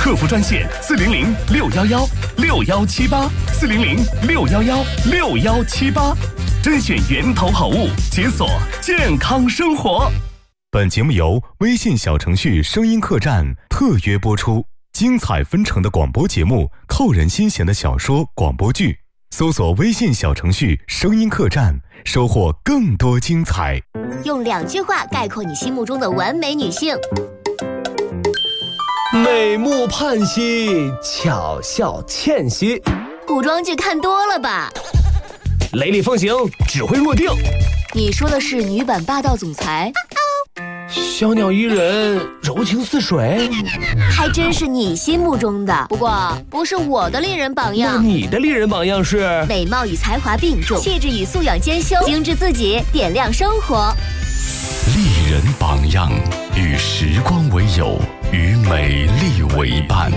客服专线400-611-6178，400-611-6178，甄选源头好物，解锁健康生活。本节目由微信小程序声音客栈特约播出，精彩纷呈的广播节目，扣人心弦的小说广播剧，搜索微信小程序声音客栈，收获更多精彩。 用2句话概括你心目中的完美女性： 美目盼兮，巧笑倩兮。 古装剧看多了吧？ 雷厉风行，指挥若定。 你说的是女版霸道总裁？ 小鸟依人，柔情似水。 还真是你心目中的，不过不是我的丽人榜样。 那你的丽人榜样是？ 美貌与才华并重，气质与素养兼修，精致自己，点亮生活。 丽人榜样，与时光为友，与美丽为伴。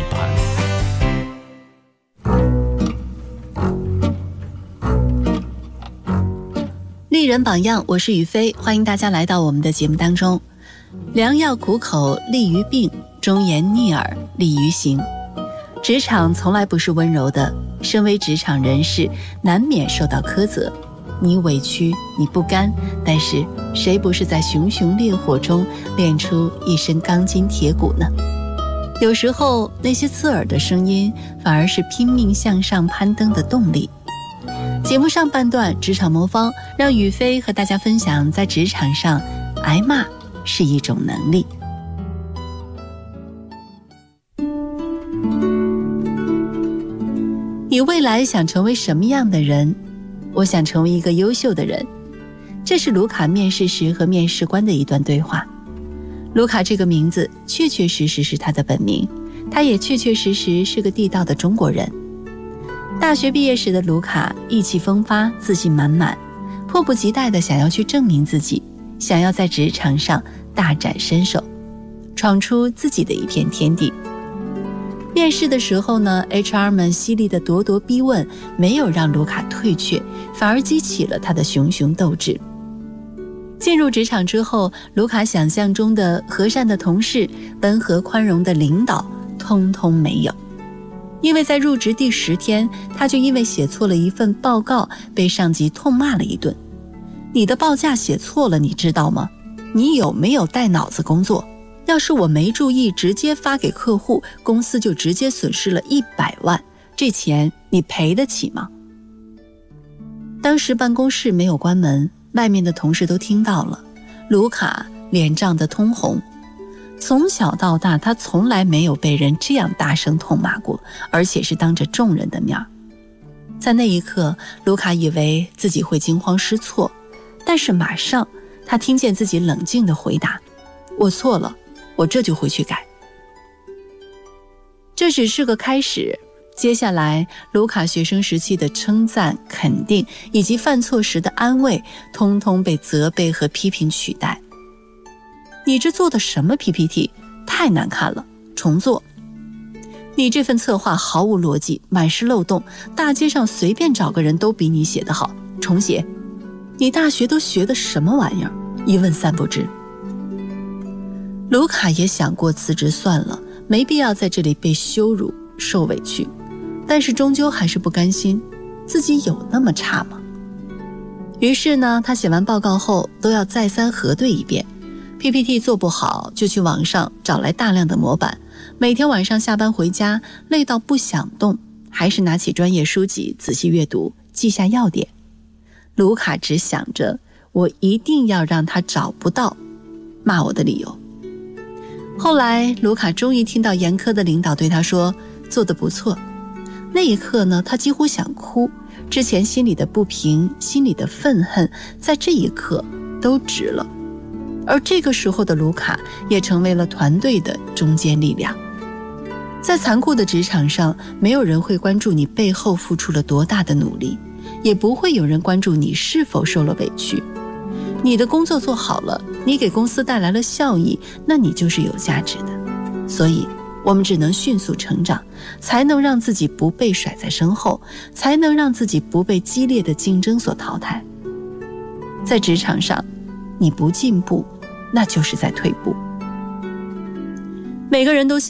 丽人榜样，我是雨飞，欢迎大家来到我们的节目当中。良药苦口利于病，忠言逆耳利于行。职场从来不是温柔的，身为职场人士，难免受到苛责。你委屈，你不甘，但是谁不是在熊熊烈火中练出一身钢筋铁骨呢？有时候那些刺耳的声音，反而是拼命向上攀登的动力。节目上半段职场魔方，让雨飞和大家分享，在职场上挨骂是一种能力。你未来想成为什么样的人？我想成为一个优秀的人。这是卢卡面试时和面试官的一段对话。卢卡这个名字确确实实是他的本名，他也确确实实是个地道的中国人。大学毕业时的卢卡意气风发，自信满满，迫不及待地想要去证明自己，想要在职场上大展身手，闯出自己的一片天地。面试的时候呢， HR 们犀利的咄咄逼问没有让卢卡退却，反而激起了他的熊熊斗志。进入职场之后，卢卡想象中的和善的同事、温和宽容的领导通通没有。因为在入职第10天，他就因为写错了一份报告被上级痛骂了一顿。你的报价写错了，你知道吗？你有没有带脑子工作？要是我没注意直接发给客户，公司就直接损失了100万，这钱你赔得起吗？当时办公室没有关门，外面的同事都听到了，卢卡脸涨得通红。从小到大，他从来没有被人这样大声痛骂过，而且是当着众人的面。在那一刻，卢卡以为自己会惊慌失措，但是马上他听见自己冷静地回答：我错了，我这就回去改。这只是个开始，接下来卢卡学生时期的称赞、肯定以及犯错时的安慰，通通被责备和批评取代。你这做的什么 PPT？ 太难看了，重做。你这份策划毫无逻辑，满是漏洞，大街上随便找个人都比你写得好，重写。你大学都学的什么玩意儿？一问三不知。卢卡也想过辞职算了，没必要在这里被羞辱受委屈，但是终究还是不甘心，自己有那么差吗？于是呢，他写完报告后都要再三核对一遍， PPT 做不好就去网上找来大量的模板，每天晚上下班回家累到不想动，还是拿起专业书籍仔细阅读，记下要点。卢卡只想着我一定要让他找不到骂我的理由。后来卢卡终于听到严苛的领导对他说做得不错，那一刻呢，他几乎想哭，之前心里的不平，心里的愤恨，在这一刻都值了。而这个时候的卢卡也成为了团队的中坚力量。在残酷的职场上，没有人会关注你背后付出了多大的努力，也不会有人关注你是否受了委屈。你的工作做好了，你给公司带来了效益，那你就是有价值的。所以我们只能迅速成长，才能让自己不被甩在身后，才能让自己不被激烈的竞争所淘汰。在职场上，你不进步，那就是在退步。每个人都